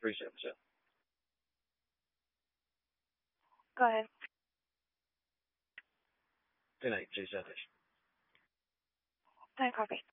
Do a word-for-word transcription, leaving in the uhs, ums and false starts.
Appreciate it, Michelle. Go ahead. Good night, Jay Satish. Hi, Coffee.